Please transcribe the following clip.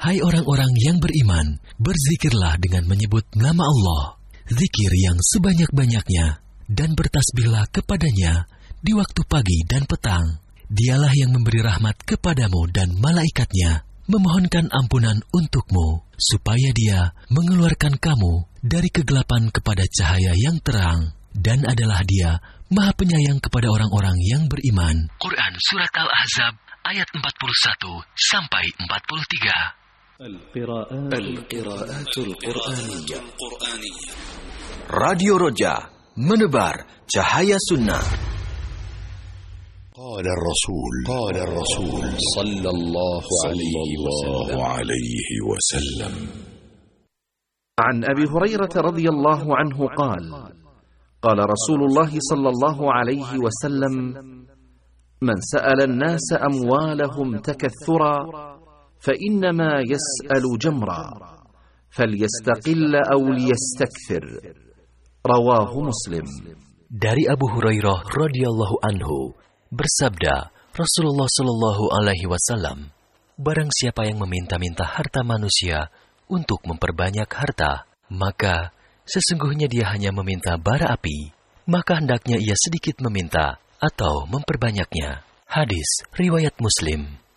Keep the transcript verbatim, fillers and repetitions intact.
Hai orang-orang yang beriman, berzikirlah dengan menyebut nama Allah, zikir yang sebanyak-banyaknya, dan bertasbihlah kepadanya di waktu pagi dan petang. Dialah yang memberi rahmat kepadamu dan malaikatnya, memohonkan ampunan untukmu, supaya dia mengeluarkan kamu dari kegelapan kepada cahaya yang terang, dan adalah dia Maha Penyayang kepada orang-orang yang beriman. Quran Surat Al-Ahzab ayat empat puluh satu sampai empat puluh tiga. Al-Qira'atul Qur'aniyah. Radio Roja, menebar cahaya sunnah. قال الرسول قال الرسول صلى الله عليه وسلم عن أبي هريرة رضي الله عنه قال قال رسول الله صلى الله عليه وسلم من سأل الناس أموالهم تكثرا فإنما يسأل جمرا فليستقل أو ليستكثر رواه مسلم. Dari Abu Hurairah radhiyallahu anhu bersabda, Rasulullah Shallallahu Alaihi Wasallam, barang siapa yang meminta-minta harta manusia untuk memperbanyak harta, maka sesungguhnya dia hanya meminta bara api, maka hendaknya ia sedikit meminta atau memperbanyaknya. Hadis riwayat Muslim.